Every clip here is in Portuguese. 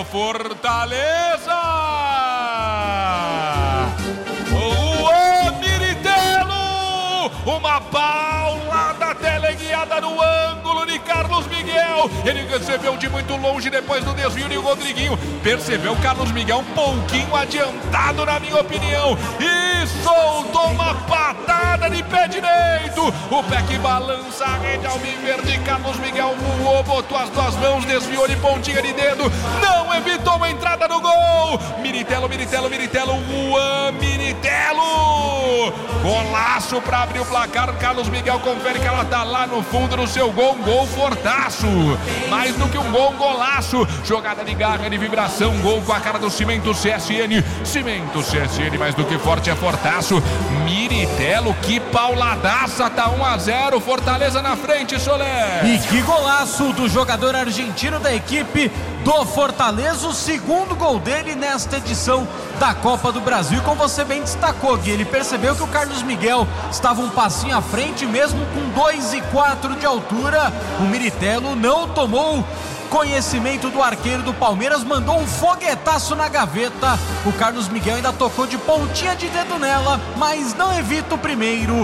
Fortaleza! O Miritello! Uma paulada teleguiada no ângulo de Carlos Miguel. Ele recebeu de muito longe depois do desvio de Rodriguinho. Percebeu Carlos Miguel um pouquinho adiantado, na minha opinião. E soltou uma patada de pé direito. O pé que balança a rede alviverde. Carlos Miguel voou, botou as duas mãos, desviou de pontinha de dedo. Não evitou uma entrada no gol. Miritello, Juan Miritello. Golaço para abrir o placar. Carlos Miguel confere que ela tá lá no fundo do seu gol. Um gol fortaço. Mais do que um gol, um golaço. Jogada de garra, de vibração. Gol com a cara do Cimento CSN. Cimento CSN, mais do que forte, é fortaço. Miritello, que pauladaça. Tá 1-0. Fortaleza na frente, Soler. E que golaço do jogador argentino da equipe do Fortaleza. O segundo gol dele nesta edição da Copa do Brasil. E como você bem destacou, Gui, ele percebeu que o Carlos Miguel estava um passinho à frente, mesmo com 2,4 de altura. O Miritello não tomou conhecimento do arqueiro do Palmeiras, mandou um foguetaço na gaveta. O Carlos Miguel ainda tocou de pontinha de dedo nela, mas não evita o primeiro.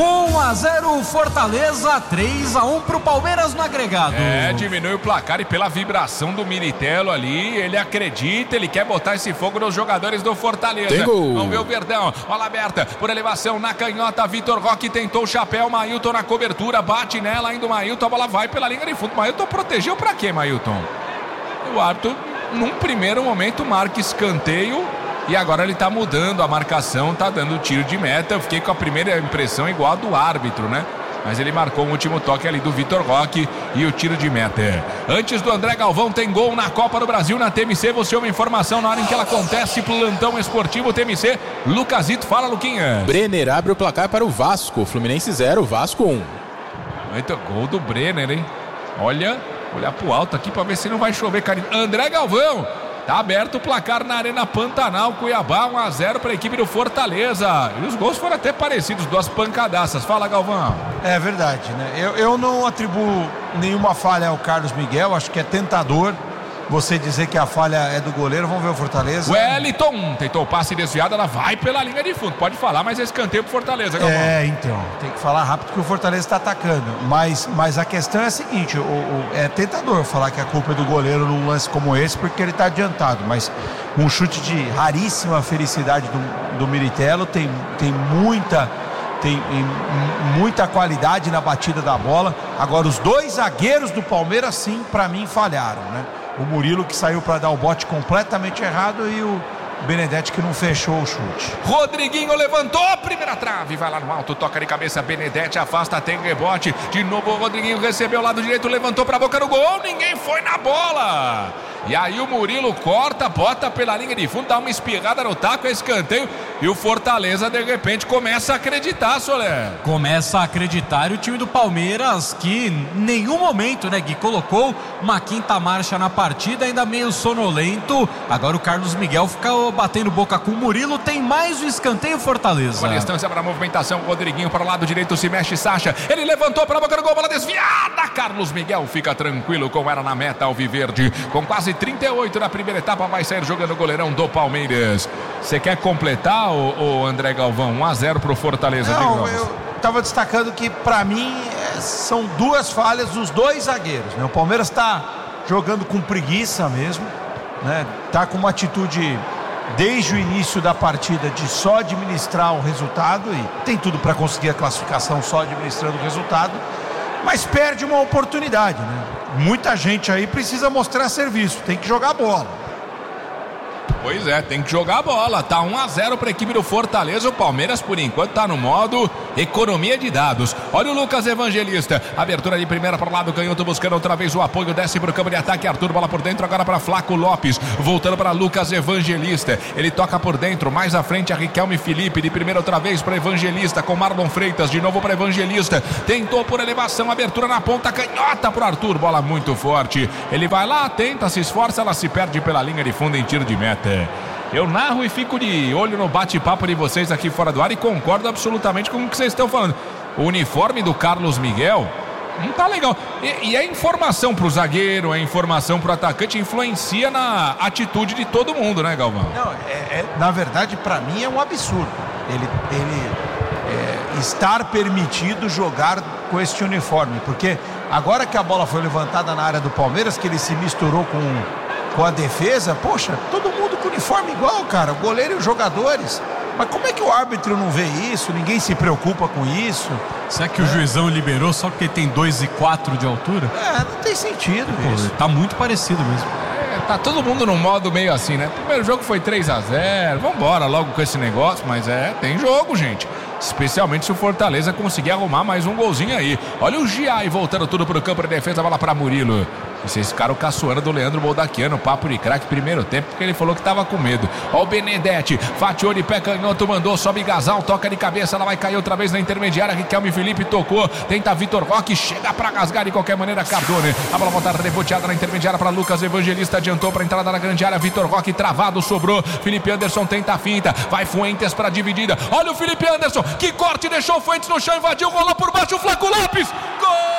1-0 Fortaleza, 3-1 pro Palmeiras no agregado. Diminui o placar e pela vibração do Miritello ali, ele acredita, ele quer botar esse fogo nos jogadores do Fortaleza. Vamos ver o Verdão, bola aberta, por elevação na canhota, Vitor Roque tentou o chapéu, Mailton na cobertura, bate nela ainda o Mailton, a bola vai pela linha de fundo. Mailton protegeu pra quê, Mailton? O árbitro, num primeiro momento, marca escanteio. E agora ele tá mudando a marcação, tá dando tiro de meta. Eu fiquei com a primeira impressão igual a do árbitro, né? Mas ele marcou o último toque ali do Vitor Roque e o tiro de meta. Antes do André Galvão, tem gol na Copa do Brasil na TMC. Você ouve informação na hora em que ela acontece. Plantão esportivo TMC. Lucasito, fala, Luquinha. Brenner abre o placar para o Vasco. Fluminense 0, Vasco 1. Muito gol do Brenner, hein? Olhar pro alto aqui pra ver se não vai chover, carinho. André Galvão. Tá aberto o placar na Arena Pantanal, Cuiabá, 1-0 para a equipe do Fortaleza. E os gols foram até parecidos, duas pancadaças. Fala, Galvão. É verdade, né? Eu não atribuo nenhuma falha ao Carlos Miguel, acho que é tentador você dizer que a falha é do goleiro. Vamos ver o Fortaleza. Wellington tentou o passe desviado, ela vai pela linha de fundo. Pode falar, mas é escanteio pro Fortaleza, Galvão. Então, tem que falar rápido que o Fortaleza está atacando. Mas a questão é a seguinte, é tentador falar que a culpa é do goleiro num lance como esse, porque ele está adiantado. Mas um chute de raríssima felicidade do Miritello, tem muita qualidade na batida da bola. Agora, os dois zagueiros do Palmeiras, sim, para mim, falharam, né? O Murilo, que saiu para dar o bote completamente errado, e o Benedetti, que não fechou o chute. Rodriguinho levantou, primeira trave, vai lá no alto, toca de cabeça, Benedetti afasta, tem rebote, de novo o Rodriguinho recebeu o lado direito, levantou pra boca do gol, ninguém foi na bola. E aí o Murilo corta, bota pela linha de fundo, dá uma espirrada no taco, é escanteio, e o Fortaleza de repente começa a acreditar, Soler. Começa a acreditar, e o time do Palmeiras, que em nenhum momento, né, Gui, colocou uma quinta marcha na partida, ainda meio sonolento. Agora o Carlos Miguel fica batendo boca com o Murilo, tem mais um escanteio, Fortaleza. Uma distância para a movimentação, Rodriguinho para o lado direito, se mexe Sacha, ele levantou para a boca do gol, bola desviada, Carlos Miguel fica tranquilo com ela na meta alviverde, com quase 38 na primeira etapa, vai sair jogando o goleirão do Palmeiras. Você quer completar, o André Galvão? 1-0 pro Fortaleza. Não, eu estava destacando que para mim são duas falhas dos dois zagueiros, né? O Palmeiras está jogando com preguiça mesmo, né? Tá com uma atitude desde o início da partida de só administrar o resultado, e tem tudo para conseguir a classificação só administrando o resultado, mas perde uma oportunidade, né? Muita gente aí precisa mostrar serviço, tem que jogar bola. Pois é, tem que jogar a bola. Tá 1-0 para a equipe do Fortaleza. O Palmeiras, por enquanto, tá no modo economia de dados. Olha o Lucas Evangelista. Abertura de primeira para o lado canhoto, buscando outra vez o apoio. Desce para o campo de ataque. Arthur, bola por dentro. Agora para Flaco Lopes. Voltando para Lucas Evangelista. Ele toca por dentro. Mais à frente a Riquelme Felipe. De primeira outra vez para Evangelista. Com Marlon Freitas. De novo para Evangelista. Tentou por elevação. Abertura na ponta canhota para o Arthur. Bola muito forte. Ele vai lá, tenta, se esforça. Ela se perde pela linha de fundo em tiro de meta. Eu narro e fico de olho no bate-papo de vocês aqui fora do ar e concordo absolutamente com o que vocês estão falando. O uniforme do Carlos Miguel não tá legal. E a informação pro zagueiro, a informação pro atacante influencia na atitude de todo mundo, né, Galvão? Não, na verdade, para mim é um absurdo. Ele estar permitido jogar com este uniforme, porque agora que a bola foi levantada na área do Palmeiras, que ele se misturou com a defesa, poxa, todo mundo com uniforme igual, cara, o goleiro e os jogadores. Mas como é que o árbitro não vê isso? Ninguém se preocupa com isso? Será que o juizão liberou só porque tem 2,4 de altura? Não tem sentido isso. Tá muito parecido mesmo. Tá todo mundo num modo meio assim, né? Primeiro jogo foi 3-0, vambora logo com esse negócio, mas tem jogo, gente. Especialmente se o Fortaleza conseguir arrumar mais um golzinho aí. Olha o Giai voltando tudo pro campo de defesa, bola pra Murilo. E vocês ficaram caçoando do Leandro Moldaquiano, papo de craque, primeiro tempo, porque ele falou que tava com medo. Ó o Benedetti, fatiou de pé canhoto, mandou, sobe Gasal, toca de cabeça, ela vai cair outra vez na intermediária, Riquelme Felipe tocou, tenta Vitor Roque, chega pra rasgar de qualquer maneira, Cardone. A bola volta reboteada na intermediária pra Lucas Evangelista, adiantou pra entrada na grande área, Vitor Roque travado, sobrou, Felipe Anderson tenta a finta, vai Fuentes pra dividida, olha o Felipe Anderson, que corte, deixou o Fuentes no chão, invadiu, rolou por baixo, o Flaco Lopes, gol!